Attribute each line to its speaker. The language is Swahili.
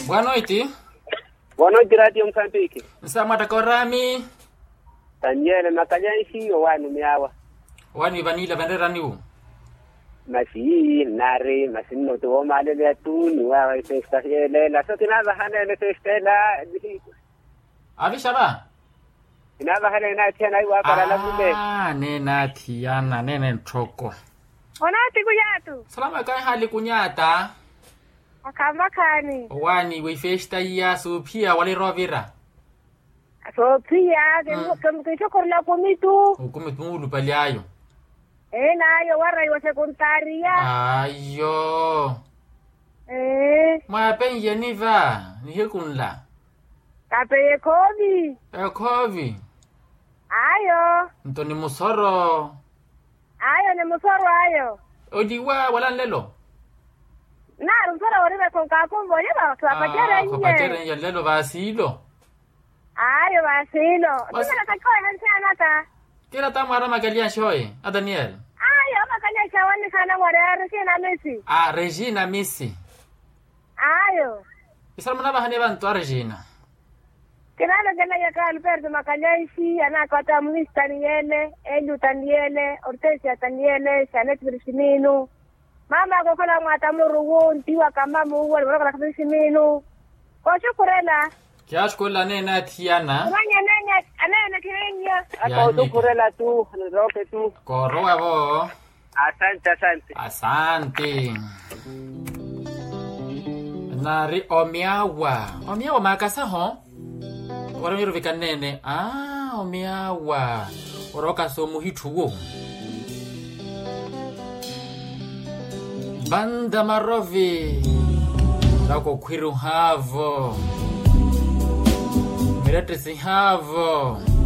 Speaker 1: Boa noite.
Speaker 2: Boa noite, Radio Moçambique.
Speaker 1: Nsamata korami.
Speaker 2: Daniel Makalyanshi wanu miawa.
Speaker 1: Wani vanila vendera niu.
Speaker 2: Masi nare masino to malele tu ni wa festa ele la sotina bahana le festa la.
Speaker 1: Avishaba.
Speaker 2: Ina bahana na tena wa para la mule.
Speaker 1: Nena tiana nene ntoko.
Speaker 3: Onati kuyatu.
Speaker 1: Salama kai hali kunyata.
Speaker 3: Akamakani.
Speaker 1: Wani we festa ya so pia wale rovira.
Speaker 3: So pia kemkisho korla komitu.
Speaker 1: Ukumitu paliayo.
Speaker 3: Nayo warai wa sekundaria.
Speaker 1: Ayo. Mapen yeniva ni hekunla.
Speaker 3: Kape kovi.
Speaker 1: Kovi.
Speaker 3: Ayo.
Speaker 1: Ntoni musoro.
Speaker 3: Ayo ne musoro ayo.
Speaker 1: Odiwa wala lelo.
Speaker 3: Na musoro wale kwa kakombo yeba twapatera nje.
Speaker 1: Twapatera nje lelo vasilo.
Speaker 3: Ayo vasilo. Tuna takoa hansana ta.
Speaker 1: Kira tamara magalia shoye, a Daniel.
Speaker 3: Ayo magalia shawani kana wale Regina Messi.
Speaker 1: Regina Messi.
Speaker 3: Ayo.
Speaker 1: Isama na bahane bantu Regina.
Speaker 3: Kinalo gana ya Alberto Makalyanshi anakata Munis Daniele, Elu Daniele, Hortensia Daniele, Janet Virginino. Mama ko kala mata muruwo ntiwa kama muwa bora kala Virginino. Ko chukurela.
Speaker 1: Kya shkola nena tiana.
Speaker 3: Nanya anana Kenya.
Speaker 2: Ako chukurela tu, roke tu.
Speaker 1: Koroa bo.
Speaker 2: Asante.
Speaker 1: Nari omiawa. Omiawa makasa ho. Ora miro vikanene. Omiawa. Oroka so muhituwo. Banda marovi. Lako kwiru havo. Mirete si havo.